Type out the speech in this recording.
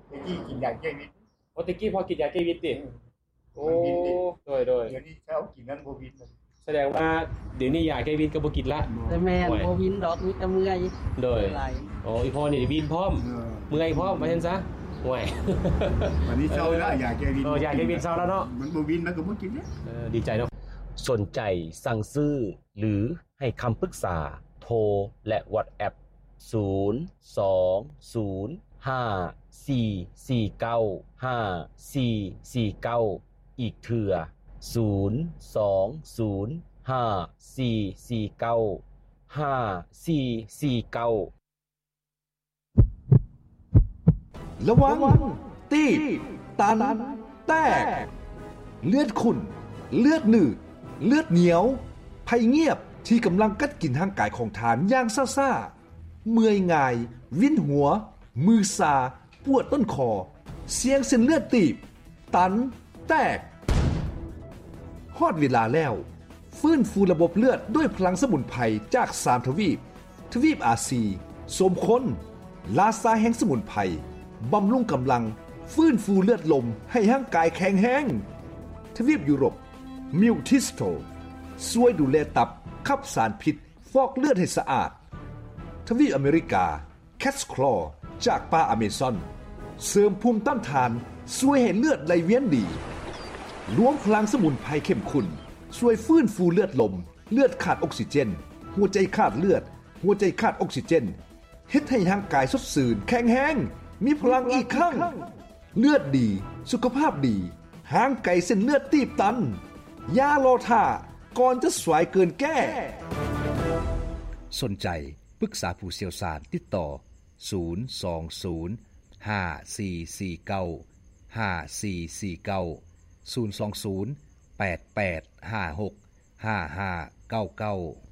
ไอ้ที่กินยาแก้วิตโอตะกี้พอกินยาแก้วิตดิโอ้โดยเดี๋ยวนี้เช้ากินนั้นบ่วิตมันแสดงว่าเดี๋ยวนี้ยาแก้วิตก็บ่กินละแต่แม่นบ่วินดอกมีแต่เมื่อยโดยอ๋ออีพ่อนี่วินพร้อมเมื่อยพร้อมว่าซั่นซะห่วยวันนี้เช้าแล้วยาแก้วิตยาแก้วิตเช้าแล้วเนาะมันบ่วิตมันก็บ่กินเนี่ยดีใจเนาะสนใจสั่งซื้อหรือให้คำปรึกษาโทรและ WhatsApp 02054495449อีกเทื่อ02054495449 ระวังตีบตันแตกเลือดขุ่นเลือดหนืดเลือดเหนียวภัยเงียบที่กำลังกัดกินร่างกายของทานอย่างซ่าๆเมื่อยง่ายวินหัวมือซาปวดต้นคอเสียงเส้นเลือดตีบตันแตกฮอดเวลาแล้วฟื้นฟูระบบเลือดด้วยพลังสมุนไพรจาก3ทวีปอาซีสมคนลาซาแห่งสมุนไพรบำรุงกำลังฟื้นฟูเลือดลมให้ร่างกายแข็งแรงทวีปยุโรปมิวทิสโตช่วยดูแลตับขับสารพิษฟอกเลือดให้สะอาดทวีปอเมริกาแคทคลอจากป่าอเมซอนเสริมภูมิต้านทานช่วยให้เลือดไหลเวียนดีรวมพลังสมุนไพรเข้มข้นช่วยฟื้นฟูเลือดลมเลือดขาดออกซิเจนหัวใจขาดเลือดหัวใจขาดออกซิเจนเฮ็ดให้ร่างกายสดชื่นแข็งแรงมีพลังอีกครั้งเลือดดีสุขภาพดีห่างไกลเส้นเลือดตีบตันอย่ารอท่าก่อนจะสายเกินแก้สนใจปรึกษาผู้เชี่ยวชาญติดต่อ02054495449 02088565599